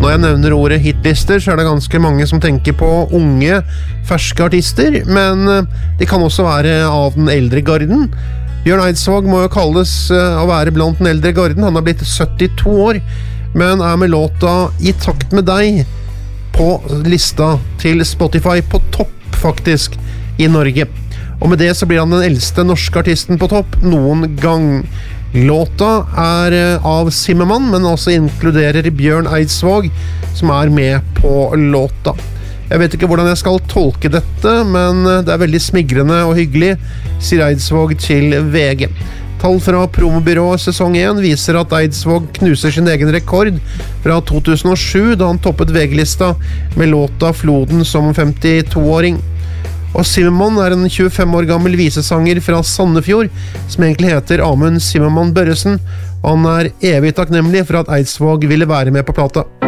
Når jeg nevner ordet hitlister, så det ganske mange som tenker på unge, ferske artister, men de kan også være av den eldre garden. Bjørn Eidsvåg må jo kalles å være blant den eldre garden. Han har blitt 72 år, men med låta I takt med deg på lista til Spotify på topp, faktisk, I Norge. Og med det så blir han den eldste norske artisten på topp noen gang. Låta av Zimmermann, men også inkluderer Bjørn Eidsvåg, som med på låta. Jeg vet ikke hvordan jeg skal tolke dette, men det veldig smigrende og hyggelig, sier Eidsvåg til VG. Tall fra promobyrået sesong 1 viser at Eidsvåg knuser sin egen rekord fra 2007, da han toppet VG-lista med låta Floden som 52-åring. Og Zimmermann en 25 år gammel visesanger fra Sandefjord, som egentlig heter Amund Zimmermann Børresen, og han evig takknemlig for at Eidsvåg ville være med på plata.